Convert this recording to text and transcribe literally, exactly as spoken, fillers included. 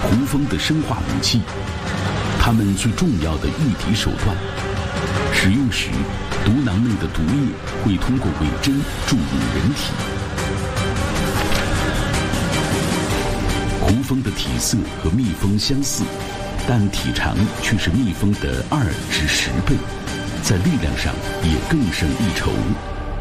胡蜂的生化武器，它们最重要的御敌手段。使用时，毒囊内的毒液会通过伪针注入人体。胡蜂的体色和蜜蜂相似，但体长却是蜜蜂的二至十倍，在力量上也更胜一筹。